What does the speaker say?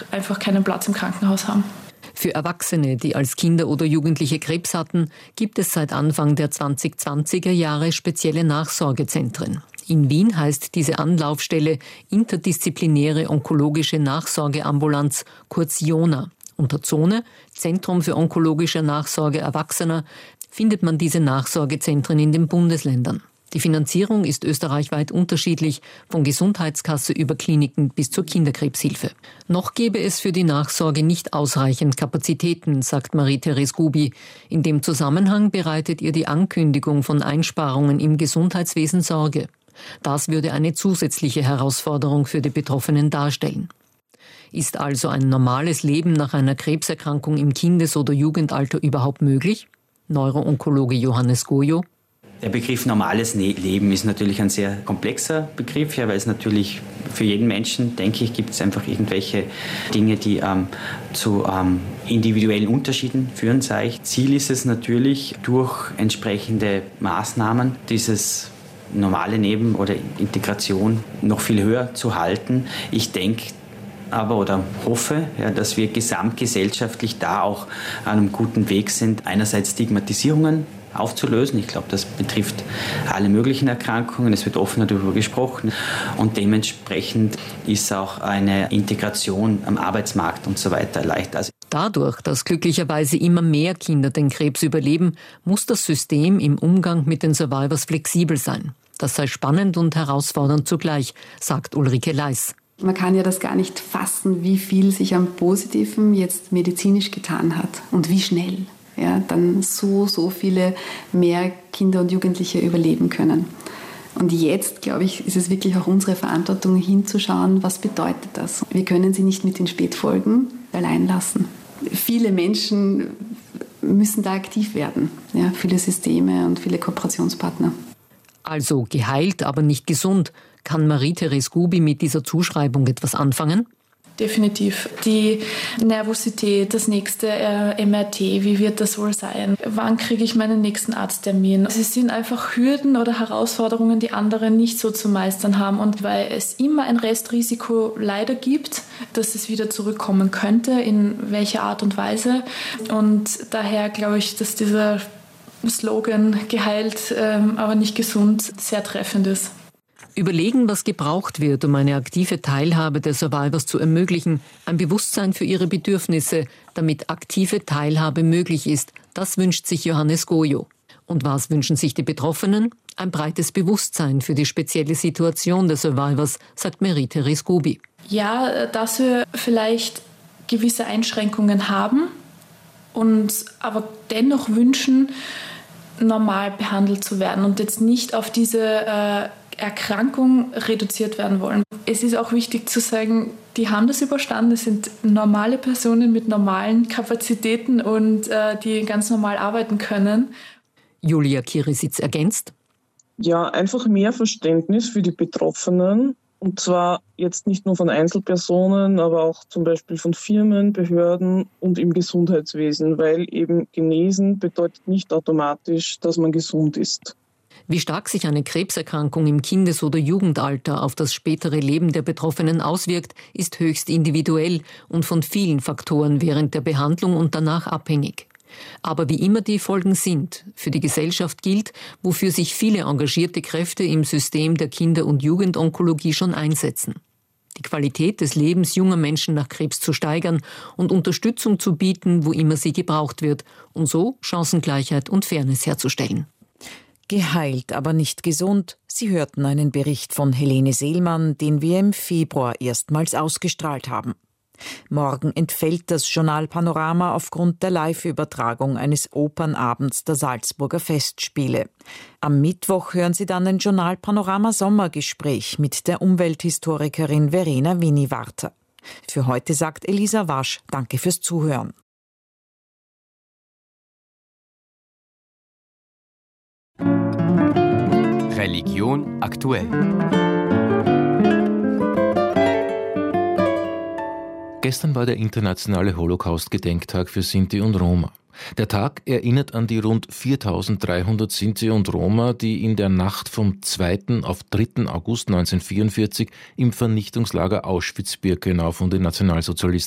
einfach keinen Platz im Krankenhaus haben. Für Erwachsene, die als Kinder oder Jugendliche Krebs hatten, gibt es seit Anfang der 2020er Jahre spezielle Nachsorgezentren. In Wien heißt diese Anlaufstelle Interdisziplinäre Onkologische Nachsorgeambulanz, kurz IONA. Unter Zone, Zentrum für onkologische Nachsorge Erwachsener, findet man diese Nachsorgezentren in den Bundesländern. Die Finanzierung ist österreichweit unterschiedlich, von Gesundheitskasse über Kliniken bis zur Kinderkrebshilfe. Noch gäbe es für die Nachsorge nicht ausreichend Kapazitäten, sagt Marie-Therese Gubi. In dem Zusammenhang bereitet ihr die Ankündigung von Einsparungen im Gesundheitswesen Sorge. Das würde eine zusätzliche Herausforderung für die Betroffenen darstellen. Ist also ein normales Leben nach einer Krebserkrankung im Kindes- oder Jugendalter überhaupt möglich? Neuroonkologe Johannes Gojo. Der Begriff normales Leben ist natürlich ein sehr komplexer Begriff, ja, weil es natürlich für jeden Menschen, denke ich, gibt es einfach irgendwelche Dinge, die zu individuellen Unterschieden führen, sage ich. Ziel ist es natürlich, durch entsprechende Maßnahmen dieses normale Leben oder Integration noch viel höher zu halten. Ich denke aber oder hoffe, ja, dass wir gesamtgesellschaftlich da auch an einem guten Weg sind, einerseits Stigmatisierungen aufzulösen. Ich glaube, das betrifft alle möglichen Erkrankungen. Es wird offen darüber gesprochen und dementsprechend ist auch eine Integration am Arbeitsmarkt und so weiter erleichtert. Also dadurch, dass glücklicherweise immer mehr Kinder den Krebs überleben, muss das System im Umgang mit den Survivors flexibel sein. Das sei spannend und herausfordernd zugleich, sagt Ulrike Leis. Man kann ja das gar nicht fassen, wie viel sich am Positiven jetzt medizinisch getan hat und wie schnell. Ja, dann so viele mehr Kinder und Jugendliche überleben können. Und jetzt, glaube ich, ist es wirklich auch unsere Verantwortung, hinzuschauen, was bedeutet das. Wir können sie nicht mit den Spätfolgen allein lassen. Viele Menschen müssen da aktiv werden, ja, viele Systeme und viele Kooperationspartner. Also geheilt, aber nicht gesund. Kann Marie-Therese Gubi mit dieser Zuschreibung etwas anfangen? Definitiv. Die Nervosität, das nächste MRT, wie wird das wohl sein? Wann kriege ich meinen nächsten Arzttermin? Es sind einfach Hürden oder Herausforderungen, die andere nicht so zu meistern haben. Und weil es immer ein Restrisiko leider gibt, dass es wieder zurückkommen könnte, in welcher Art und Weise. Und daher glaube ich, dass dieser Slogan geheilt, aber nicht gesund sehr treffend ist. Überlegen, was gebraucht wird, um eine aktive Teilhabe der Survivors zu ermöglichen, ein Bewusstsein für ihre Bedürfnisse, damit aktive Teilhabe möglich ist, das wünscht sich Johannes Gojo. Und was wünschen sich die Betroffenen? Ein breites Bewusstsein für die spezielle Situation der Survivors, sagt Marie-Therese Gubi. Ja, dass wir vielleicht gewisse Einschränkungen haben und aber dennoch wünschen, normal behandelt zu werden und jetzt nicht auf diese Erkrankung reduziert werden wollen. Es ist auch wichtig zu sagen, die haben das überstanden. Es sind normale Personen mit normalen Kapazitäten und die ganz normal arbeiten können. Julia Kirisitz ergänzt. Ja, einfach mehr Verständnis für die Betroffenen. Und zwar jetzt nicht nur von Einzelpersonen, aber auch zum Beispiel von Firmen, Behörden und im Gesundheitswesen, weil eben genesen bedeutet nicht automatisch, dass man gesund ist. Wie stark sich eine Krebserkrankung im Kindes- oder Jugendalter auf das spätere Leben der Betroffenen auswirkt, ist höchst individuell und von vielen Faktoren während der Behandlung und danach abhängig. Aber wie immer die Folgen sind, für die Gesellschaft gilt, wofür sich viele engagierte Kräfte im System der Kinder- und Jugendonkologie schon einsetzen. Die Qualität des Lebens junger Menschen nach Krebs zu steigern und Unterstützung zu bieten, wo immer sie gebraucht wird, und so Chancengleichheit und Fairness herzustellen. Geheilt, aber nicht gesund. Sie hörten einen Bericht von Helene Seelmann, den wir im Februar erstmals ausgestrahlt haben. Morgen entfällt das Journal Panorama aufgrund der Live-Übertragung eines Opernabends der Salzburger Festspiele. Am Mittwoch hören Sie dann ein Journal Panorama Sommergespräch mit der Umwelthistorikerin Verena Winiwarter. Für heute sagt Elisa Wasch, danke fürs Zuhören. Religion aktuell. Gestern war der internationale Holocaust-Gedenktag für Sinti und Roma. Der Tag erinnert an die rund 4.300 Sinti und Roma, die in der Nacht vom 2. auf 3. August 1944 im Vernichtungslager Auschwitz-Birkenau von den Nationalsozialisten